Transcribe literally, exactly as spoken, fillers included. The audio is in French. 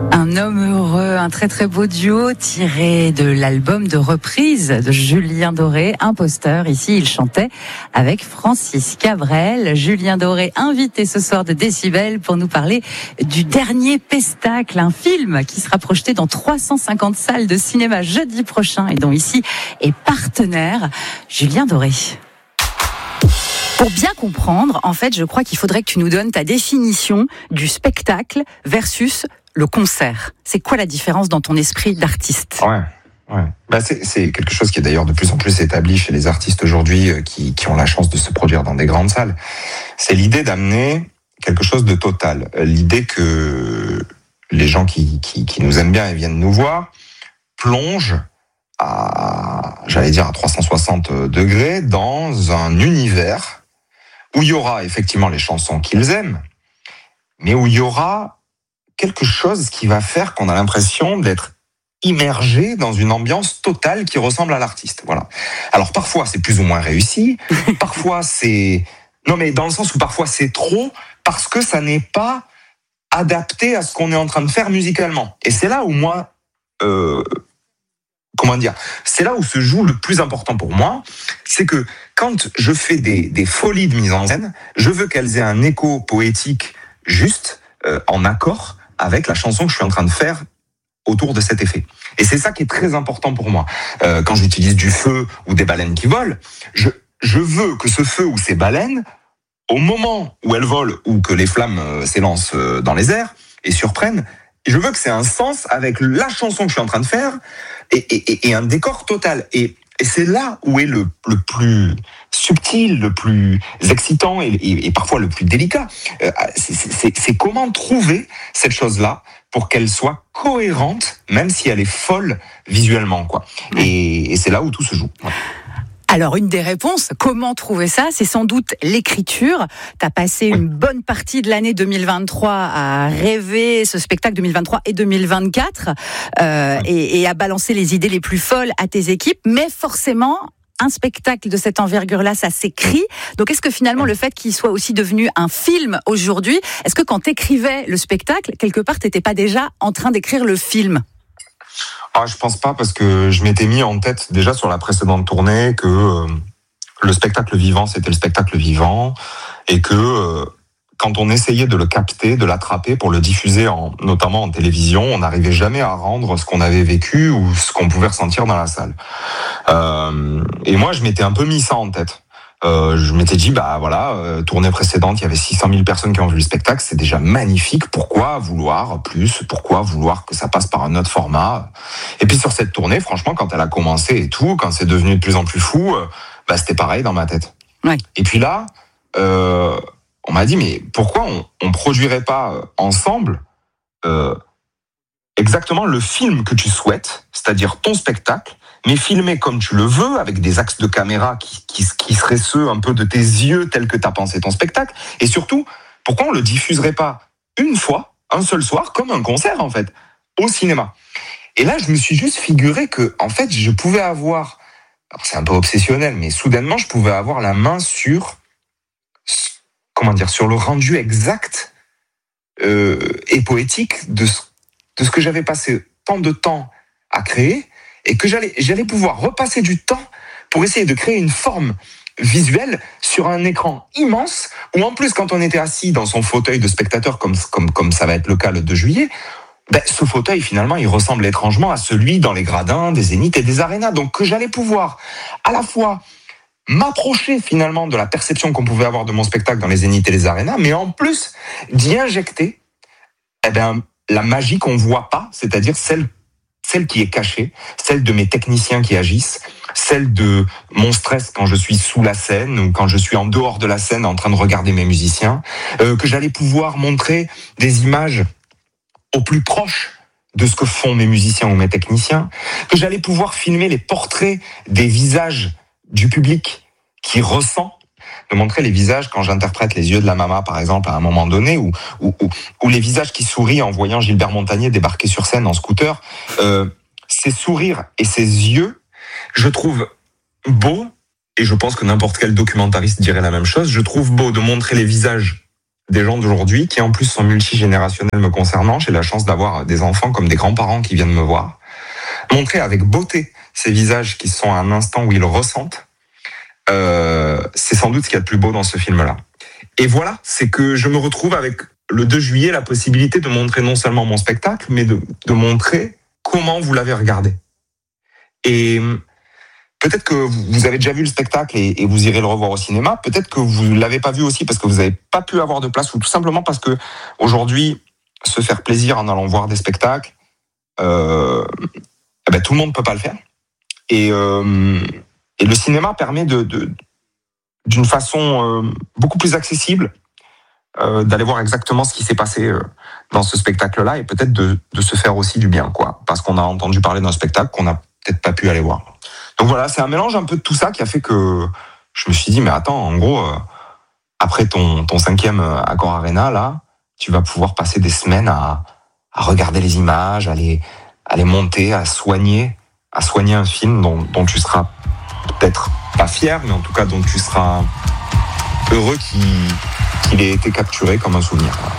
Un homme heureux, un très très beau duo tiré de l'album de reprise de Julien Doré, Imposteur. Ici, il chantait avec Francis Cabrel. Julien Doré, invité ce soir de Décibel pour nous parler du dernier Pestacle, un film qui sera projeté dans trois cent cinquante salles de cinéma jeudi prochain et dont ici est partenaire Julien Doré. Pour bien comprendre, en fait, je crois qu'il faudrait que tu nous donnes ta définition du spectacle versus le concert. C'est quoi la différence dans ton esprit d'artiste ? Ouais, ouais. Bah c'est, c'est quelque chose qui est d'ailleurs de plus en plus établi chez les artistes aujourd'hui euh, qui, qui ont la chance de se produire dans des grandes salles. C'est l'idée d'amener quelque chose de total. L'idée que les gens qui, qui, qui nous aiment bien et viennent nous voir plongent à, j'allais dire à trois cent soixante degrés dans un univers où il y aura effectivement les chansons qu'ils aiment, mais où il y aura quelque chose qui va faire qu'on a l'impression d'être immergé dans une ambiance totale qui ressemble à l'artiste. Voilà. Alors parfois c'est plus ou moins réussi, parfois c'est... Non mais dans le sens où parfois c'est trop, parce que ça n'est pas adapté à ce qu'on est en train de faire musicalement. Et c'est là où moi... Euh, comment dire ? C'est là où se joue le plus important pour moi, c'est que quand je fais des, des folies de mise en scène, je veux qu'elles aient un écho poétique juste, euh, en accord avec la chanson que je suis en train de faire autour de cet effet. Et c'est ça qui est très important pour moi. Euh, quand j'utilise du feu ou des baleines qui volent, je, je veux que ce feu ou ces baleines, au moment où elles volent ou que les flammes euh, s'élancent euh, dans les airs et surprennent, je veux que c'est un sens avec la chanson que je suis en train de faire et, et, et un décor total. Et, et c'est là où est le, le plus subtil, le plus excitant et, et, et parfois le plus délicat. Euh, c'est, c'est, c'est comment trouver cette chose-là pour qu'elle soit cohérente, même si elle est folle visuellement, quoi. Et, et c'est là où tout se joue. Ouais. Alors, une des réponses, comment trouver ça ? C'est sans doute l'écriture. Tu as passé une bonne partie de l'année deux mille vingt-trois à rêver ce spectacle deux mille vingt-trois et deux mille vingt-quatre euh, et, et à balancer les idées les plus folles à tes équipes. Mais forcément, un spectacle de cette envergure-là, ça s'écrit. Donc, est-ce que finalement, le fait qu'il soit aussi devenu un film aujourd'hui, est-ce que quand tu écrivais le spectacle, quelque part, tu n'étais pas déjà en train d'écrire le film ? Ah, je pense pas, parce que je m'étais mis en tête déjà sur la précédente tournée que euh, le spectacle vivant, c'était le spectacle vivant, et que euh, quand on essayait de le capter, de l'attraper pour le diffuser, en, notamment en télévision, on n'arrivait jamais à rendre ce qu'on avait vécu ou ce qu'on pouvait ressentir dans la salle. Euh, et moi, je m'étais un peu mis ça en tête. Euh, je m'étais dit, bah voilà, euh, tournée précédente, il y avait six cent mille personnes qui ont vu le spectacle, c'est déjà magnifique, pourquoi vouloir plus, pourquoi vouloir que ça passe par un autre format ? Et puis sur cette tournée, franchement, quand elle a commencé et tout, quand c'est devenu de plus en plus fou, euh, bah c'était pareil dans ma tête. Ouais. Et puis là, euh, on m'a dit, mais pourquoi on, on produirait pas ensemble euh, exactement le film que tu souhaites, c'est-à-dire ton spectacle, mais filmé comme tu le veux, avec des axes de caméra qui, qui, qui seraient ceux un peu de tes yeux, tels que tu as pensé ton spectacle. Et surtout, pourquoi on le diffuserait pas une fois, un seul soir, comme un concert en fait, au cinéma ? Et là, je me suis juste figuré que, en fait, je pouvais avoir, alors c'est un peu obsessionnel, mais soudainement, je pouvais avoir la main sur, comment dire, sur le rendu exact euh, et poétique de ce, de ce que j'avais passé tant de temps à créer, et que j'allais, j'allais pouvoir repasser du temps pour essayer de créer une forme visuelle sur un écran immense, où en plus, quand on était assis dans son fauteuil de spectateur, comme, comme, comme ça va être le cas le deux juillet, ben, ce fauteuil, finalement, il ressemble étrangement à celui dans les gradins des Zénith et des arénas. Donc, que j'allais pouvoir à la fois m'approcher, finalement, de la perception qu'on pouvait avoir de mon spectacle dans les Zénith et les arénas, mais en plus d'y injecter eh ben, la magie qu'on voit pas, c'est-à-dire celle celle qui est cachée, celle de mes techniciens qui agissent, celle de mon stress quand je suis sous la scène ou quand je suis en dehors de la scène en train de regarder mes musiciens, euh, que j'allais pouvoir montrer des images au plus proche de ce que font mes musiciens ou mes techniciens, que j'allais pouvoir filmer les portraits des visages du public qui ressent, de montrer les visages quand j'interprète Les yeux de la Mama, par exemple, à un moment donné, ou, ou, ou, ou les visages qui sourient en voyant Gilbert Montagné débarquer sur scène en scooter. Euh, ces sourires et ces yeux, je trouve beau, et je pense que n'importe quel documentariste dirait la même chose, je trouve beau de montrer les visages des gens d'aujourd'hui qui en plus sont multigénérationnels me concernant. J'ai la chance d'avoir des enfants comme des grands-parents qui viennent me voir. Montrer avec beauté ces visages qui sont à un instant où ils ressentent, euh, c'est sans doute ce qu'il y a de plus beau dans ce film-là. Et voilà, c'est que je me retrouve avec le deux juillet la possibilité de montrer non seulement mon spectacle, mais de, de montrer comment vous l'avez regardé. Et peut-être que vous avez déjà vu le spectacle et, et vous irez le revoir au cinéma. Peut-être que vous l'avez pas vu aussi parce que vous n'avez pas pu avoir de place ou tout simplement parce que aujourd'hui, se faire plaisir en allant voir des spectacles, euh, eh ben, tout le monde peut pas le faire. Et, euh, et le cinéma permet de, de, d'une façon euh, beaucoup plus accessible euh, d'aller voir exactement ce qui s'est passé euh, dans ce spectacle-là et peut-être de, de se faire aussi du bien, quoi, parce qu'on a entendu parler d'un spectacle qu'on n'a peut-être pas pu aller voir. Donc voilà, c'est un mélange un peu de tout ça qui a fait que je me suis dit, mais attends, en gros, euh, après ton, ton cinquième Accor Arena, là, tu vas pouvoir passer des semaines à, à regarder les images, à les, à les monter, à soigner, à soigner un film dont, dont tu seras peut-être pas fier, mais en tout cas dont tu seras heureux qu'il, qu'il ait été capturé comme un souvenir.